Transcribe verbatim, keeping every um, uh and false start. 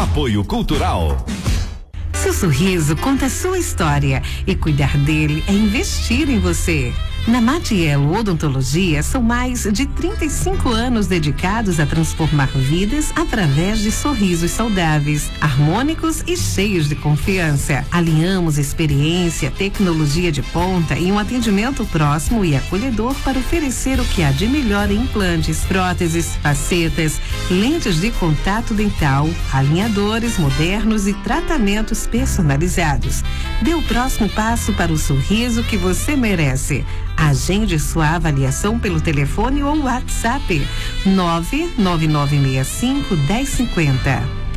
Apoio Cultural. Seu sorriso conta a sua história e cuidar dele é investir em você. Na Matiello Odontologia são mais de trinta e cinco anos dedicados a transformar vidas através de sorrisos saudáveis, harmônicos e cheios de confiança. Alinhamos experiência, tecnologia de ponta e um atendimento próximo e acolhedor para oferecer o que há de melhor em implantes, próteses, facetas, lentes de contato dental, alinhadores modernos e tratamentos personalizados. Dê o próximo passo para o sorriso que você merece. Agende sua avaliação pelo telefone ou WhatsApp nove nove nove seis cinco um zero cinco zero.